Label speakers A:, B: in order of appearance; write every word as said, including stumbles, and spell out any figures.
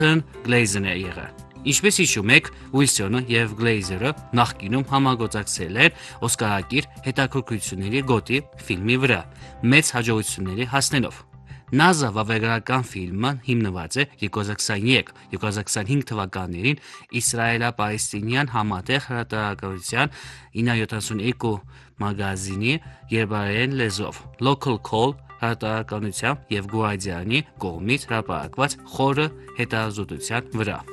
A: Գլեյզն է եղել։ Ինչպես հիշում եք, Ուիլսոնը և Գլեյզերը նախկինում համագործակցել են Օսկարակիր հետաքրքրությունների գոտի ֆիլմի վրա, մեծ հաջողությունների հասնելով։ Նազա վավերագրական ֆիլմը հիմնված է երկու հազար քսաներեք - երկու հազար քսանհինգ թվականներին իսրայելա-պալեստինյան համատեղ հրատարակության իննսունհինգ մագազինի երբարային լեզվով Local Call հրատարակության և Guardian-ի կողմից հրապարակված խորը հետազոտության վրա։